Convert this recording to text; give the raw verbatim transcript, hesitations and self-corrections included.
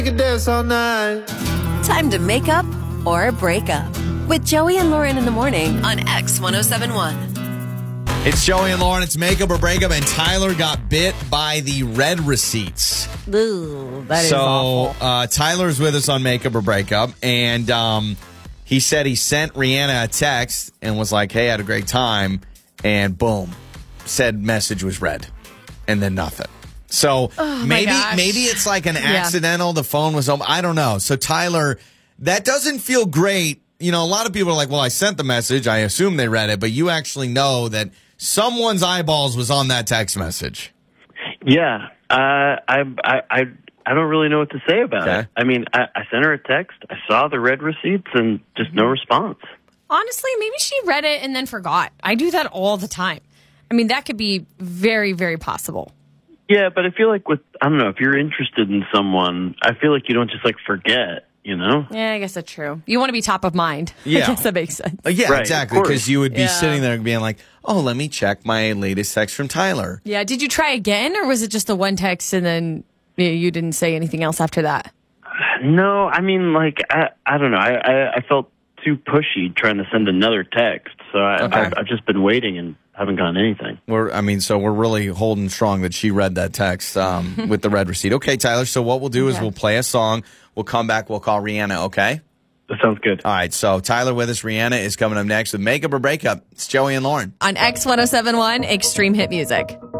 Dance all night. Time to make up or break up with Joey and Lauren in the morning on X ten seventy-one. It's Joey and Lauren. It's Makeup or Breakup, and Tyler got bit by the red receipts. Ooh, that is so, awful. uh, Tyler's with us on Makeup or Breakup, and um, he said he sent Rihanna a text and was like, hey, I had a great time, and boom, said message was read, and then nothing. So oh maybe gosh. maybe it's like an accidental, yeah. The phone was open. I don't know. So Tyler, that doesn't feel great. You know, a lot of people are like, well, I sent the message. I assume they read it, but you actually know that someone's eyeballs was on that text message. Yeah. Uh, I, I, I, I don't really know what to say about okay. it. I mean, I, I sent her a text. I saw the red receipts and just no response. Honestly, maybe she read it and then forgot. I do that all the time. I mean, that could be very, very possible. Yeah, but I feel like with, I don't know, if you're interested in someone, I feel like you don't just like forget, you know? Yeah, I guess that's true. You want to be top of mind. Yeah. I guess that makes sense. Uh, yeah, right, exactly. Because you would be yeah. sitting there being like, oh, let me check my latest text from Tyler. Yeah. Did you try again, or was it just the one text and then you didn't say anything else after that? No, I mean, like, I, I don't know. I, I, I felt too pushy trying to send another text. So I, Okay. I've, I've just been waiting and haven't gotten anything. We're, I mean, so we're really holding strong that she read that text um, with the red receipt. Okay, Tyler, so what we'll do is Okay. we'll play a song. We'll come back. We'll call Rihanna, okay? That sounds good. All right, so Tyler with us. Rihanna is coming up next with Makeup or Breakup. It's Joey and Lauren. On X ten seventy-one, Extreme Hit Music.